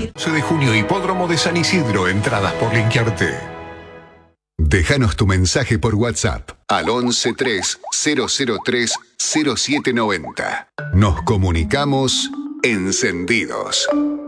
11 de junio, Hipódromo de San Isidro, entradas por Linkearte. Déjanos tu mensaje por WhatsApp al 113-003-0790. Nos comunicamos encendidos.